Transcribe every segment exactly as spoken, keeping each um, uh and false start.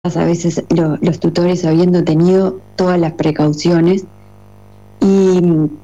a veces lo, los tutores habiendo tenido todas las precauciones y,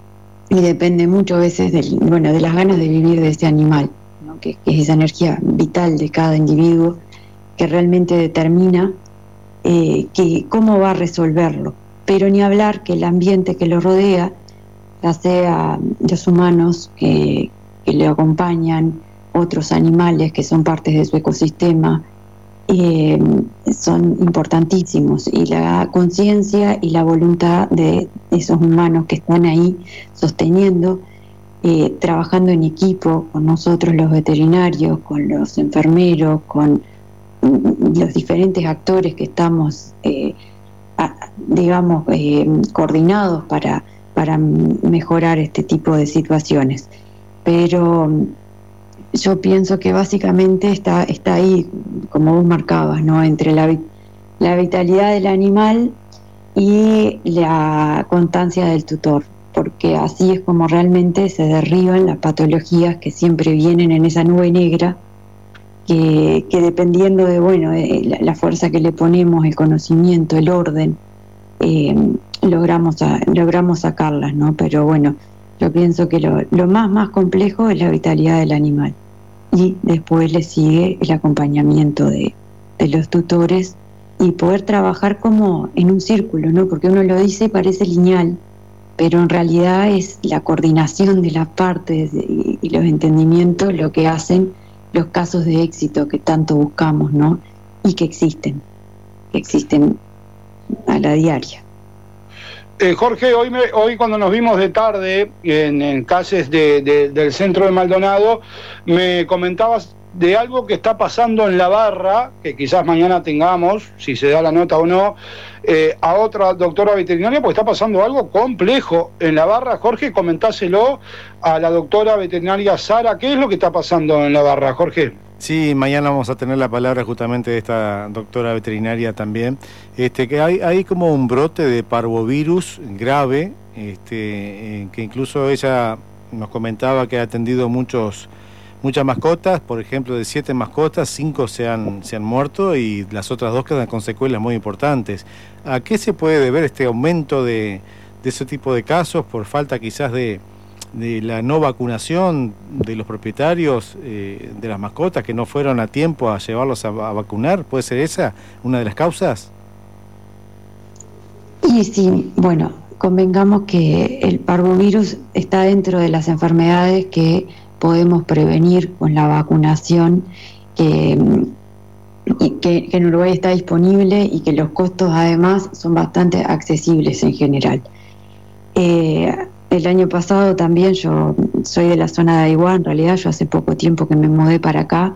y depende mucho a veces del, bueno, de las ganas de vivir de ese animal, ¿no? que, que es esa energía vital de cada individuo que realmente determina eh, que, cómo va a resolverlo. Pero ni hablar que el ambiente que lo rodea, ya sea los humanos que, que le acompañan, otros animales que son partes de su ecosistema, Eh, son importantísimos, y la conciencia y la voluntad de esos humanos que están ahí sosteniendo, eh, trabajando en equipo con nosotros los veterinarios, con los enfermeros, con los diferentes actores que estamos eh, a, digamos eh, coordinados para, para mejorar este tipo de situaciones. Pero yo pienso que básicamente está, está ahí, como vos marcabas, ¿no? Entre la, la vitalidad del animal y la constancia del tutor, porque así es como realmente se derriban las patologías que siempre vienen en esa nube negra, que, que dependiendo de, bueno, de la, la fuerza que le ponemos, el conocimiento, el orden, eh, logramos, a, logramos sacarlas, ¿no? Pero bueno, yo pienso que lo, lo más, más complejo es la vitalidad del animal. Y después le sigue el acompañamiento de, de los tutores y poder trabajar como en un círculo, ¿no? Porque uno lo dice y parece lineal, pero en realidad es la coordinación de las partes y, y los entendimientos lo que hacen los casos de éxito que tanto buscamos, ¿no? Y que existen, que existen a la diaria. Eh, Jorge, hoy, me, hoy cuando nos vimos de tarde en, en calles de, de, del centro de Maldonado, me comentabas de algo que está pasando en La Barra, que quizás mañana tengamos, si se da la nota o no, eh, a otra doctora veterinaria, porque está pasando algo complejo en La Barra. Jorge, comentáselo a la doctora veterinaria Sara, ¿qué es lo que está pasando en La Barra, Jorge? Sí, mañana vamos a tener la palabra justamente de esta doctora veterinaria también, este, que hay, hay como un brote de parvovirus grave, este, eh, que incluso ella nos comentaba que ha atendido muchos, muchas mascotas, por ejemplo de siete mascotas, cinco se han, se han muerto y las otras dos quedan con secuelas muy importantes. ¿A qué se puede deber este aumento de, de ese tipo de casos por falta quizás de... de la no vacunación de los propietarios eh, de las mascotas que no fueron a tiempo a llevarlos a, a vacunar? ¿Puede ser esa una de las causas? Y sí, bueno, convengamos que el parvovirus está dentro de las enfermedades que podemos prevenir con la vacunación, que, y que, que en Uruguay está disponible y que los costos además son bastante accesibles en general. Eh, El año pasado también, yo soy de la zona de Aiguá, en realidad yo hace poco tiempo que me mudé para acá,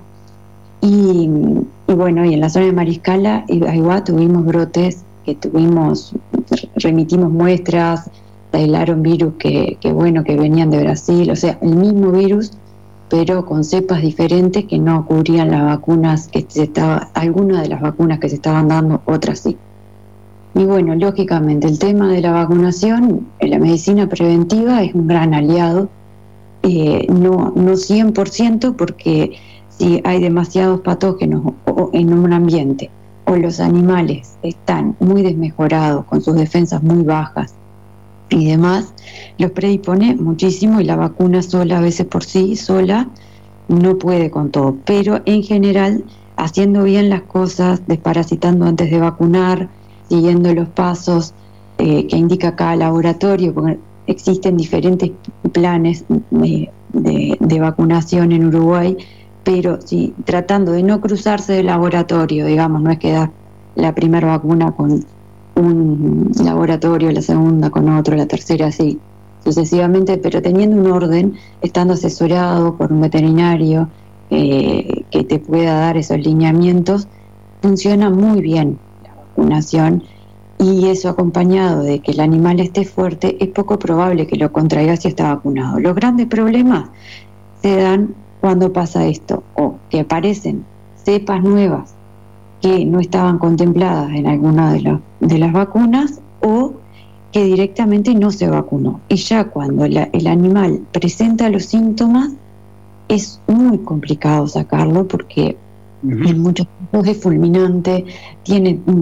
y, y bueno, y en la zona de Mariscala y Aiguá tuvimos brotes, que tuvimos, remitimos muestras, se aislaron virus que, que bueno, que venían de Brasil, o sea, el mismo virus, pero con cepas diferentes que no cubrían las vacunas que se estaba, algunas de las vacunas que se estaban dando, otras sí. Y bueno, lógicamente el tema de la vacunación, la medicina preventiva es un gran aliado, eh, no, no cien por ciento, porque si hay demasiados patógenos en un ambiente o los animales están muy desmejorados, con sus defensas muy bajas y demás, los predispone muchísimo, y la vacuna sola, a veces por sí sola, no puede con todo. Pero en general, haciendo bien las cosas, desparasitando antes de vacunar, siguiendo los pasos eh, que indica cada laboratorio, porque existen diferentes planes de, de, de vacunación en Uruguay, pero sí, tratando de no cruzarse de laboratorio, digamos, no es que da la primera vacuna con un laboratorio, la segunda con otro, la tercera así, sucesivamente, pero teniendo un orden, estando asesorado por un veterinario eh, que te pueda dar esos lineamientos, funciona muy bien vacunación, y eso acompañado de que el animal esté fuerte, es poco probable que lo contraiga si está vacunado. Los grandes problemas se dan cuando pasa esto, o que aparecen cepas nuevas que no estaban contempladas en alguna de, la, de las vacunas, o que directamente no se vacunó. Y ya cuando la, el animal presenta los síntomas, es muy complicado sacarlo, porque Uh-huh. En muchos casos es fulminante, tiene